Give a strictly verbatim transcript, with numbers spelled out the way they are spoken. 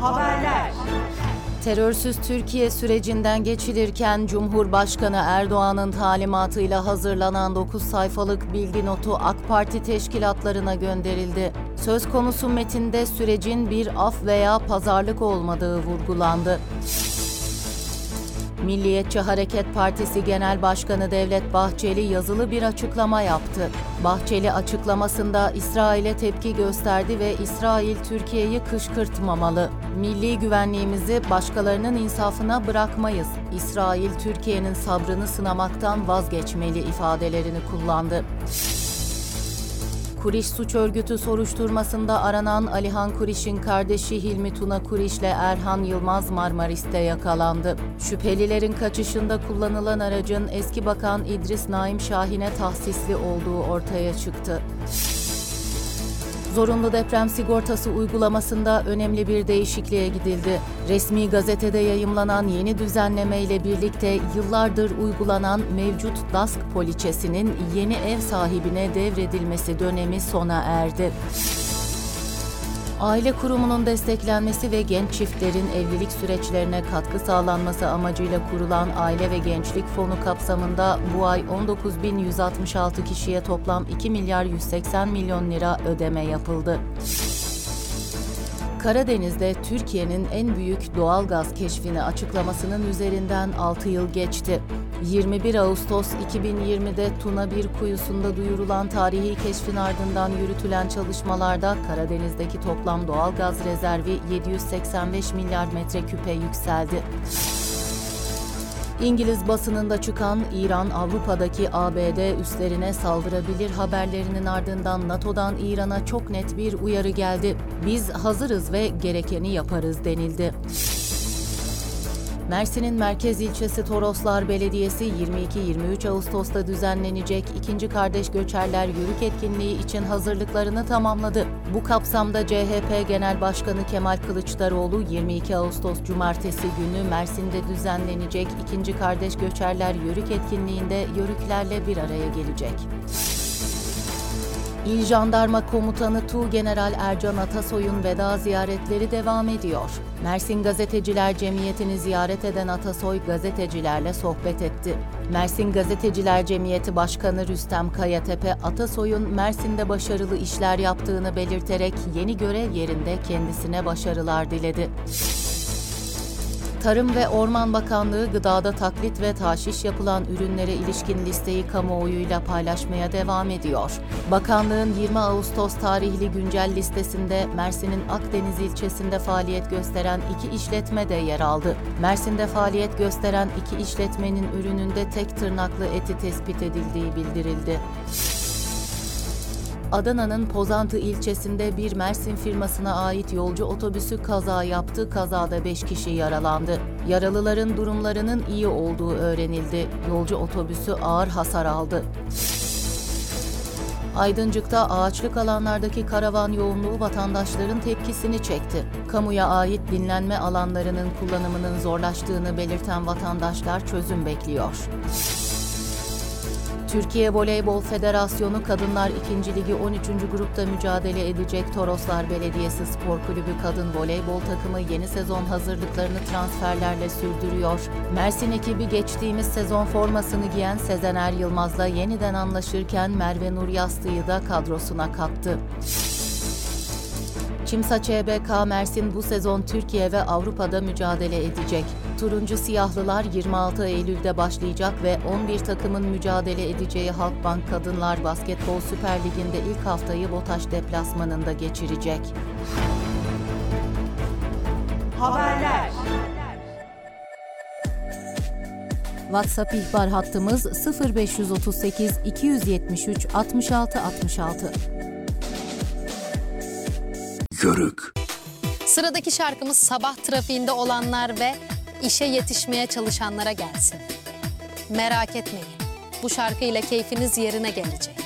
Haberler. Terörsüz Türkiye sürecinden geçilirken Cumhurbaşkanı Erdoğan'ın talimatıyla hazırlanan dokuz sayfalık bilgi notu AK Parti teşkilatlarına gönderildi. Söz konusu metinde sürecin bir af veya pazarlık olmadığı vurgulandı. Milliyetçi Hareket Partisi Genel Başkanı Devlet Bahçeli yazılı bir açıklama yaptı. Bahçeli açıklamasında İsrail'e tepki gösterdi ve İsrail Türkiye'yi kışkırtmamalı. Milli güvenliğimizi başkalarının insafına bırakmayız. İsrail Türkiye'nin sabrını sınamaktan vazgeçmeli ifadelerini kullandı. Kuriş suç örgütü soruşturmasında aranan Alihan Kuriş'in kardeşi Hilmi Tuna Kuriş ile Erhan Yılmaz Marmaris'te yakalandı. Şüphelilerin kaçışında kullanılan aracın eski bakan İdris Naim Şahin'e tahsisli olduğu ortaya çıktı. Zorunlu deprem sigortası uygulamasında önemli bir değişikliğe gidildi. Resmi gazetede yayımlanan yeni düzenleme ile birlikte yıllardır uygulanan mevcut DASK poliçesinin yeni ev sahibine devredilmesi dönemi sona erdi. Aile kurumunun desteklenmesi ve genç çiftlerin evlilik süreçlerine katkı sağlanması amacıyla kurulan Aile ve Gençlik Fonu kapsamında bu ay on dokuz bin yüz altmış altı kişiye toplam iki milyar yüz seksen milyon lira ödeme yapıldı. Karadeniz'de Türkiye'nin en büyük doğalgaz keşfini açıklamasının üzerinden altı yıl geçti. yirmi bir Ağustos iki bin yirmide Tuna bir kuyusunda duyurulan tarihi keşfin ardından yürütülen çalışmalarda Karadeniz'deki toplam doğalgaz rezervi yedi yüz seksen beş milyar metreküpe yükseldi. İngiliz basınında çıkan İran Avrupa'daki A B D üslerine saldırabilir haberlerinin ardından NATO'dan İran'a çok net bir uyarı geldi. Biz hazırız ve gerekeni yaparız denildi. Mersin'in merkez ilçesi Toroslar Belediyesi yirmi iki yirmi üç Ağustos'ta düzenlenecek ikinci Kardeş Göçerler Yörük etkinliği için hazırlıklarını tamamladı. Bu kapsamda C H P Genel Başkanı Kemal Kılıçdaroğlu yirmi iki Ağustos Cumartesi günü Mersin'de düzenlenecek ikinci Kardeş Göçerler Yörük etkinliğinde Yörüklerle bir araya gelecek. İl Jandarma Komutanı Tuğgeneral Ercan Atasoy'un veda ziyaretleri devam ediyor. Mersin Gazeteciler Cemiyeti'ni ziyaret eden Atasoy gazetecilerle sohbet etti. Mersin Gazeteciler Cemiyeti Başkanı Rüstem Kayatepe, Atasoy'un Mersin'de başarılı işler yaptığını belirterek yeni görev yerinde kendisine başarılar diledi. Tarım ve Orman Bakanlığı gıdada taklit ve taşiş yapılan ürünlere ilişkin listeyi kamuoyuyla paylaşmaya devam ediyor. Bakanlığın yirmi Ağustos tarihli güncel listesinde Mersin'in Akdeniz ilçesinde faaliyet gösteren iki işletme de yer aldı. Mersin'de faaliyet gösteren iki işletmenin ürününde tek tırnaklı eti tespit edildiği bildirildi. Adana'nın Pozantı ilçesinde bir Mersin firmasına ait yolcu otobüsü kaza yaptı. Kazada beş kişi yaralandı. Yaralıların durumlarının iyi olduğu öğrenildi. Yolcu otobüsü ağır hasar aldı. Aydıncık'ta ağaçlık alanlardaki karavan yoğunluğu vatandaşların tepkisini çekti. Kamuya ait dinlenme alanlarının kullanımının zorlaştığını belirten vatandaşlar çözüm bekliyor. Türkiye Voleybol Federasyonu Kadınlar ikinci Ligi on üçüncü grupta mücadele edecek Toroslar Belediyesi Spor Kulübü Kadın Voleybol takımı yeni sezon hazırlıklarını transferlerle sürdürüyor. Mersin ekibi geçtiğimiz sezon formasını giyen Sezener Yılmaz'la yeniden anlaşırken Merve Nur Yastı'yı da kadrosuna kattı. Çimsaç E B K Mersin bu sezon Türkiye ve Avrupa'da mücadele edecek. Turuncu Siyahlılar yirmi altı Eylül'de başlayacak ve on bir takımın mücadele edeceği Halkbank Kadınlar Basketbol Süper Ligi'nde ilk haftayı BOTAŞ deplasmanında geçirecek. Haberler. WhatsApp ihbar hattımız sıfır beş otuz sekiz iki yüz yetmiş üç altmış altı altmış altı. Yörük. Sıradaki şarkımız sabah trafiğinde olanlar ve işe yetişmeye çalışanlara gelsin. Merak etmeyin, bu şarkıyla keyfiniz yerine gelecek.